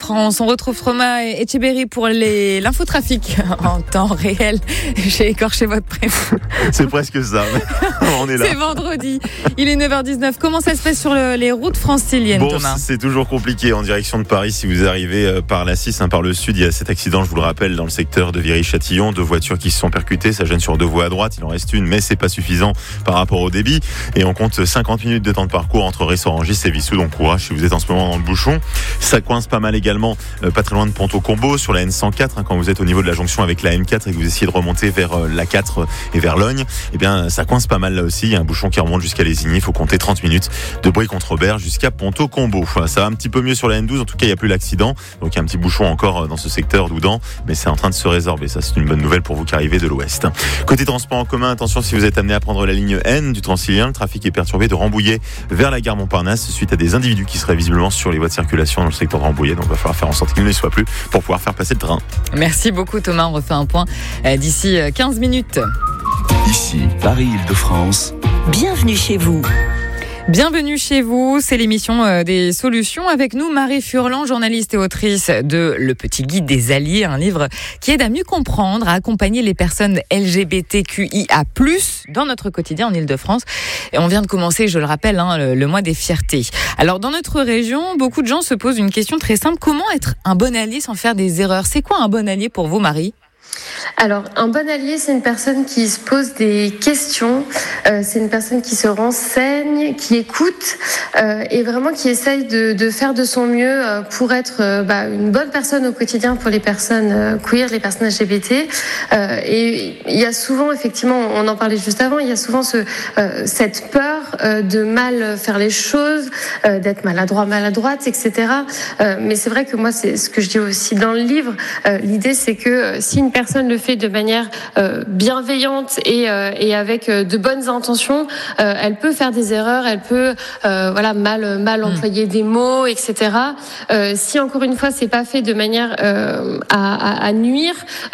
France. On retrouve Thomas Etcheberry pour l'infotrafic en temps réel. J'ai écorché votre prénom. C'est presque ça. On est là. C'est vendredi. Il est 9h19. Comment ça se passe sur les routes franciliennes, Thomas ? C'est toujours compliqué en direction de Paris. Si vous arrivez par la 6, par le sud, il y a cet accident, je vous le rappelle, dans le secteur de Viry-Châtillon. 2 voitures qui se sont percutées. Ça gêne sur 2 voies à droite. Il en reste une, mais c'est pas suffisant par rapport au débit. Et on compte 50 minutes de temps de parcours entre Ressorangis et Vissou. Donc courage si vous êtes en ce moment dans le bouchon. Ça coince pas mal également, pas très loin de Ponto-Combo, sur la N104, quand vous êtes au niveau de la jonction avec la M4 et que vous essayez de remonter vers la 4 et vers Logne. Eh bien, ça coince pas mal là aussi. Il y a un bouchon qui remonte jusqu'à Lésigny. Il faut compter 30 minutes de Brie-contre-Berre jusqu'à Ponto-Combo. Ça va un petit peu mieux sur la N12. En tout cas, il n'y a plus l'accident. Donc, il y a un petit bouchon encore dans ce secteur d'Oudan, mais c'est en train de se résorber. Ça, c'est une bonne nouvelle pour vous qui arrivez de l'ouest. Côté transport en commun, attention si vous êtes amené à prendre la ligne N du Transilien. Le trafic est perturbé de Rambouillet vers la gare Montparnasse suite à des individus qui seraient visiblement sur les voies de circulation dans le secteur de Rambouillet. Donc, il va falloir faire en sorte qu'il ne soit plus pour pouvoir faire passer le train. Merci beaucoup, Thomas. On refait un point d'ici 15 minutes. Ici, Paris-Île-de-France. Bienvenue chez vous. Bienvenue chez vous, c'est l'émission des solutions. Avec nous, Marie Furlan, journaliste et autrice de Le Petit Guide des Alliés, un livre qui aide à mieux comprendre, à accompagner les personnes LGBTQIA+, dans notre quotidien en Île-de-France. Et on vient de commencer, je le rappelle, le mois des fiertés. Alors, dans notre région, beaucoup de gens se posent une question très simple. Comment être un bon allié sans faire des erreurs ? C'est quoi un bon allié pour vous, Marie ? Alors, un bon allié, c'est une personne qui se pose des questions, c'est une personne qui se renseigne, qui écoute et vraiment qui essaye de faire de son mieux pour être une bonne personne au quotidien pour les personnes queer, les personnes LGBT. Et il y a souvent, effectivement, on en parlait juste avant, il y a souvent cette peur de mal faire les choses, d'être maladroite, etc. Mais c'est vrai que moi, c'est ce que je dis aussi dans le livre. L'idée, c'est que si une personne le fait de manière bienveillante et avec de bonnes intentions, elle peut faire des erreurs, elle peut mal employer des mots, etc. Si encore une fois c'est pas fait de manière à nuire,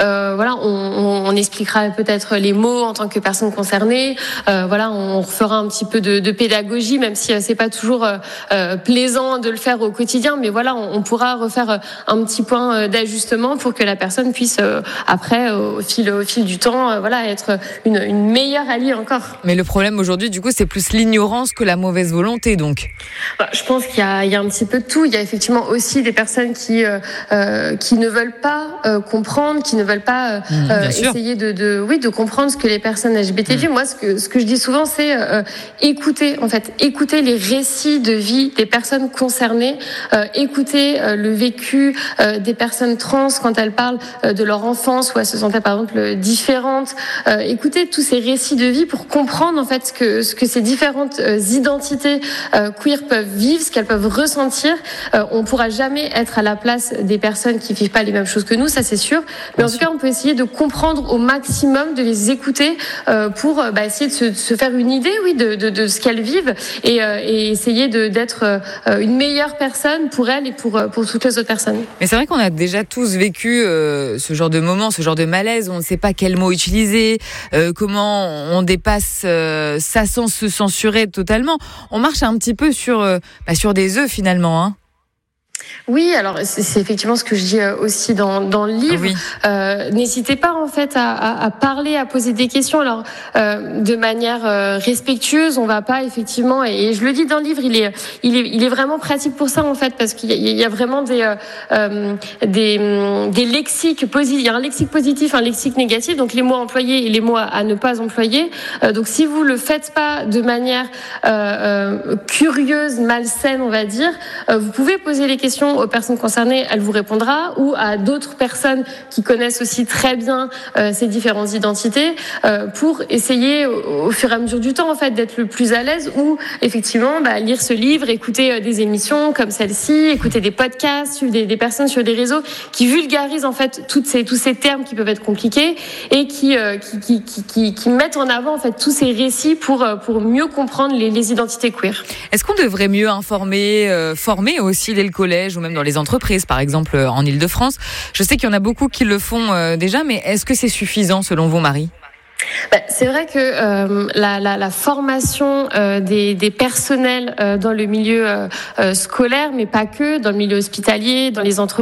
on expliquera peut-être les mots en tant que personne concernée. On refera un petit peu de pédagogie, même si c'est pas toujours plaisant de le faire au quotidien, mais on pourra refaire un petit point d'ajustement pour que la personne puisse après au fil du temps, être une meilleure alliée encore. Mais le problème aujourd'hui, du coup, c'est plus l'ignorance que la mauvaise volonté, donc. Je pense qu'il y a un petit peu de tout. Il y a effectivement aussi des personnes qui ne veulent pas comprendre, qui ne veulent pas essayer de comprendre ce que les personnes LGBT vivent. Moi, ce que je dis souvent, c'est écouter les récits de vie des personnes concernées, écouter le vécu des personnes trans quand elles parlent de leur enfance ou elles se sentaient par exemple différentes. Écouter tous ces récits de vie pour comprendre en fait ce que ces différentes identités queer peuvent vivre, ce qu'elles peuvent ressentir. On pourra jamais être à la place des personnes qui vivent pas les mêmes choses que nous, ça c'est sûr. Mais en tout cas, on peut essayer de comprendre au maximum, de les écouter pour essayer de se faire une idée, de ce qu'elles vivent et essayer d'être une meilleure personne pour elles et pour toutes les autres personnes. Mais c'est vrai qu'on a déjà tous vécu ce genre de moment, ce genre de malaise où on ne sait pas quel mot utiliser, comment on dépasse ça sans se censurer totalement. On marche un petit peu sur des œufs finalement, hein. Oui, alors c'est effectivement ce que je dis aussi dans le livre. Oui. N'hésitez pas en fait à parler, à poser des questions. Alors de manière respectueuse, on va pas effectivement, et je le dis dans le livre, il est vraiment pratique pour ça en fait, parce qu'il y a vraiment des lexiques positifs. Il y a un lexique positif, un lexique négatif, donc les mots employés et les mots à ne pas employer. Donc si vous le faites pas de manière curieuse, malsaine, on va dire, vous pouvez poser les questions aux personnes concernées, elle vous répondra, ou à d'autres personnes qui connaissent aussi très bien ces différentes identités, pour essayer au fur et à mesure du temps en fait d'être le plus à l'aise, ou effectivement lire ce livre, écouter des émissions comme celle-ci, écouter des podcasts, suivre des personnes sur des réseaux qui vulgarisent en fait tous ces termes qui peuvent être compliqués et qui mettent en avant en fait tous ces récits pour mieux comprendre les identités queer. Est-ce qu'on devrait mieux former aussi dès le collège ou même dans les entreprises, par exemple en Île-de-France ? Je sais qu'il y en a beaucoup qui le font déjà, mais est-ce que c'est suffisant selon vous, Marie ? C'est vrai que la formation des personnels dans le milieu scolaire, mais pas que, dans le milieu hospitalier, dans les entreprises,